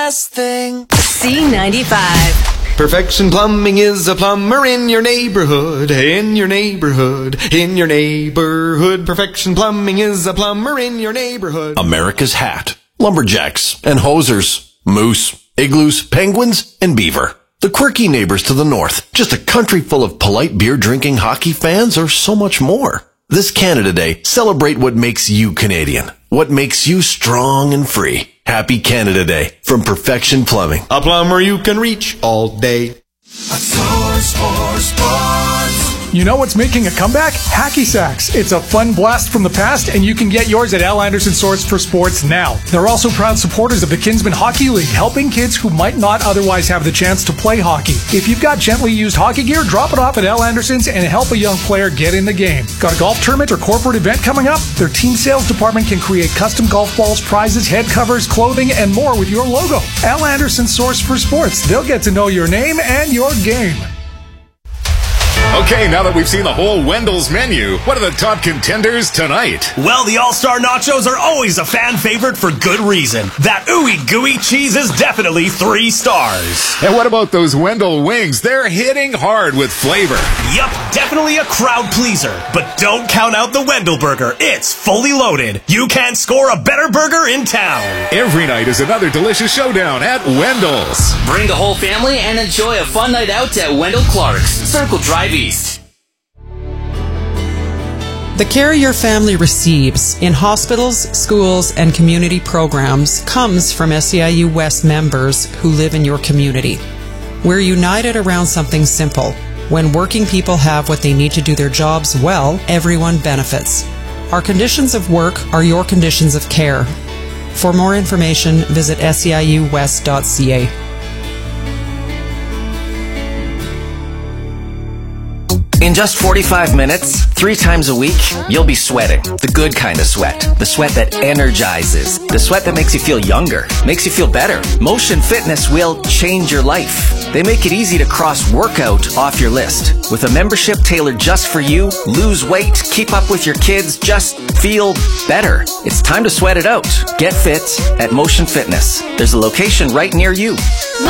best thing. C95. Perfection Plumbing is a plumber in your neighborhood, in your neighborhood, in your neighborhood. Perfection Plumbing is a plumber in your neighborhood. America's Hat. Lumberjacks and hosers. Moose, igloos, penguins, and beaver. The quirky neighbors to the north. Just a country full of polite beer-drinking hockey fans or so much more. This Canada Day, celebrate what makes you Canadian. What makes you strong and free. Happy Canada Day from Perfection Plumbing. A plumber you can reach all day. Sports. You know what's making a comeback? Hacky Sacks. It's a fun blast from the past, and you can get yours at Al Anderson Source for Sports now. They're also proud supporters of the Kinsman Hockey League, helping kids who might not otherwise have the chance to play hockey. If you've got gently used hockey gear, drop it off at Al Anderson's and help a young player get in the game. Got a golf tournament or corporate event coming up? Their team sales department can create custom golf balls, prizes, head covers, clothing, and more with your logo. Al Anderson Source for Sports. They'll get to know your name and your game. Okay, now that we've seen the whole Wendell's menu, what are the top contenders tonight? Well, the All-Star Nachos are always a fan favorite for good reason. That ooey gooey cheese is definitely 3 stars. And what about those Wendell wings? They're hitting hard with flavor. Yup, definitely a crowd pleaser. But don't count out the Wendell Burger. It's fully loaded. You can't score a better burger in town. Every night is another delicious showdown at Wendell's. Bring the whole family and enjoy a fun night out at Wendell Clark's, Circle Drive East. The care your family receives in hospitals, schools, and community programs comes from SEIU West members who live in your community. We're united around something simple. When working people have what they need to do their jobs well, everyone benefits. Our conditions of work are your conditions of care. For more information, visit seiuwest.ca. In just 45 minutes, 3 times a week, you'll be sweating. The good kind of sweat. The sweat that energizes. The sweat that makes you feel younger, makes you feel better. Motion Fitness will change your life. They make it easy to cross workout off your list. With a membership tailored just for you, lose weight, keep up with your kids, just feel better. It's time to sweat it out. Get fit at Motion Fitness. There's a location right near you.